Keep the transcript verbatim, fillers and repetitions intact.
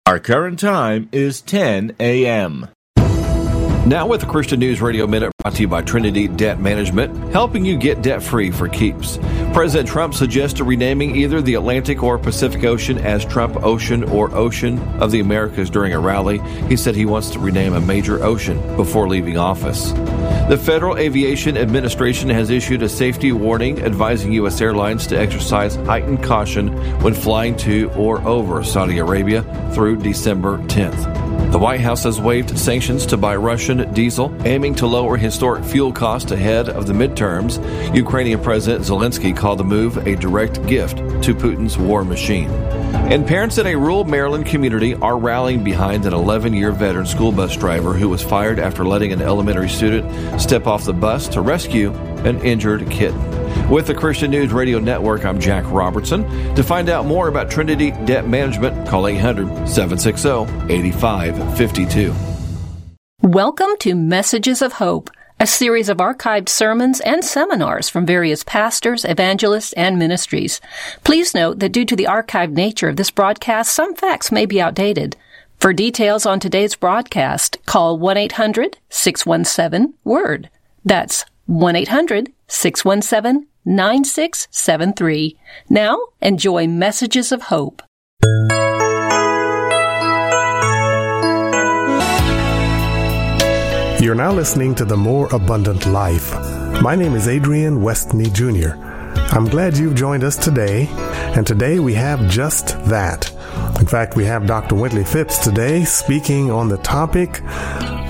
Our current time is ten a.m. Now with the Christian News Radio Minute, brought to you by Trinity Debt Management, helping you get debt-free for keeps. President Trump suggested renaming either the Atlantic or Pacific Ocean as Trump Ocean or Ocean of the Americas during a rally. He said he wants to rename a major ocean before leaving office. The Federal Aviation Administration has issued a safety warning advising U S airlines to exercise heightened caution when flying to or over Saudi Arabia through December tenth. The White House has waived sanctions to buy Russian diesel, aiming to lower historic fuel costs ahead of the midterms. Ukrainian President Zelensky called the move a direct gift to Putin's war machine. And parents in a rural Maryland community are rallying behind an eleven-year veteran school bus driver who was fired after letting an elementary student step off the bus to rescue an injured kitten. With the Christian News Radio Network, I'm Jack Robertson. To find out more about Trinity Debt Management, call eight hundred, seven six zero, eight five five two. Welcome to Messages of Hope, a series of archived sermons and seminars from various pastors, evangelists, and ministries. Please note that due to the archived nature of this broadcast, some facts may be outdated. For details on today's broadcast, call one eight hundred, six one seven, WORD. That's one eight hundred, six one seven, nine six seven three. Now, enjoy Messages of Hope. You're now listening to The More Abundant Life. My name is Adrian Westney Junior I'm glad you've joined us today, and today we have just that. In fact, we have Doctor Wintley Phipps today speaking on the topic